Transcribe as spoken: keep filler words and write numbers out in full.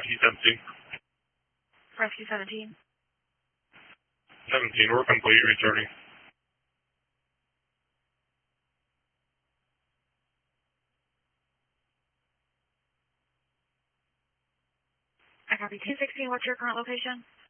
Rescue seventeen. Rescue seventeen. seventeen, we're complete, returning. I copy two sixteen, what's your current location?